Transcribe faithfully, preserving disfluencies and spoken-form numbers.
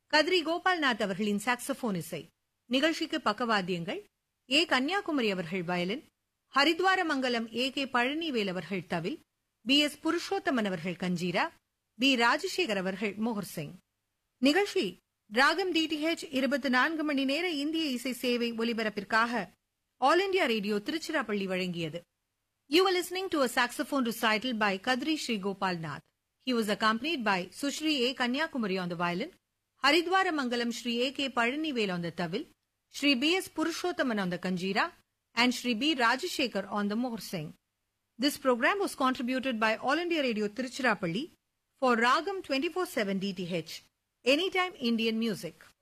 கத்ரி கோபால்நாத் அவர்களின் சாக்ஸபோன் இசை. நிகழ்ச்சிக்கு பக்கவாத்தியங்கள் ஏ கன்னியாகுமரி அவர்கள் violin, Haridwaramangalam A K Palanivel அவர்கள் தவில், பி எஸ் புருஷோத்தமன் அவர்கள் கஞ்சீரா, பி ராஜசேகர் அவர்கள் மோகர்சிங். நிகழ்ச்சி ராகம் டிடிஹெச் இருபத்தி நான்கு மணி நேர இந்திய இசை சேவை ஒலிபரப்பிற்காக ஆல் இண்டியா ரேடியோ திருச்சிராப்பள்ளி வழங்கியது. You were listening to a saxophone recital by Kadri Sri Gopal Nath. He was accompanied by Sushri A. Kanyakumari on the violin, Haridwaramangalam Shri A. K. Palanivel on the tawil, Shri B. S. Purushottaman on the kanjira, and Shri B. Rajashekar on the morsing. This program was contributed by All India Radio Tiruchirappalli for Ragam twenty-four seven D T H, Anytime Indian Music.